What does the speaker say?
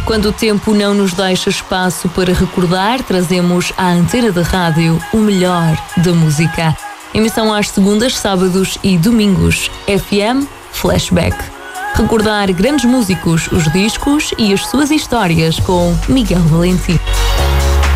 Quando o tempo não nos deixa espaço para recordar, trazemos à antena da rádio o melhor da música. Emissão às segundas, sábados e domingos. FM Flashback. Recordar grandes músicos, os discos e as suas histórias com Miguel Valentim.